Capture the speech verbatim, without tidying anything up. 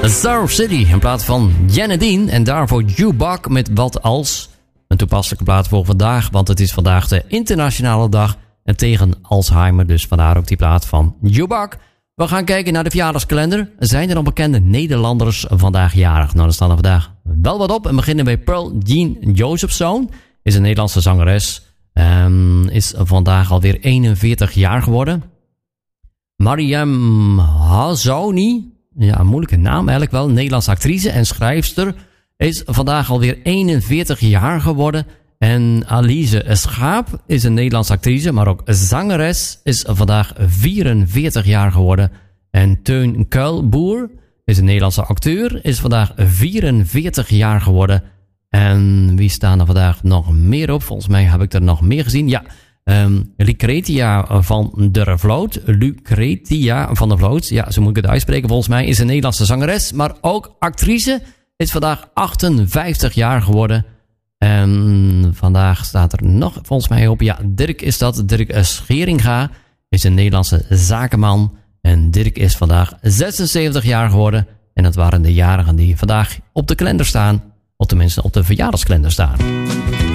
Surf City in plaats van Janadine. En daarvoor Jubak met Wat Als. Een toepasselijke plaat voor vandaag, want het is vandaag de internationale dag en tegen Alzheimer. Dus vandaar ook die plaat van Jubak. We gaan kijken naar de verjaardagskalender. Zijn er al bekende Nederlanders vandaag jarig? Nou, er staan er vandaag wel wat op. En beginnen bij Pearl Jean Josephson. Is een Nederlandse zangeres. Um, is vandaag alweer eenenveertig jaar geworden. Mariam Hazouni. Ja, een moeilijke naam eigenlijk wel. Nederlandse actrice en schrijfster. Is vandaag alweer eenenveertig jaar geworden. En Alize Schaap is een Nederlandse actrice, maar ook zangeres. Is vandaag vierenveertig jaar geworden. En Teun Kuilboer is een Nederlandse acteur. Is vandaag vierenveertig jaar geworden. En wie staan er vandaag nog meer op? Volgens mij heb ik er nog meer gezien. Ja, um, Lucretia van der Vloot. Lucretia van der Vloot. Ja, zo moet ik het uitspreken. Volgens mij is een Nederlandse zangeres, maar ook actrice. Is vandaag achtenvijftig jaar geworden. En vandaag staat er nog volgens mij op. Ja, Dirk is dat. Dirk Scheringa is een Nederlandse zakenman. En Dirk is vandaag zesenzeventig jaar geworden. En dat waren de jarigen die vandaag op de kalender staan. Of tenminste op de verjaardagskalender staan.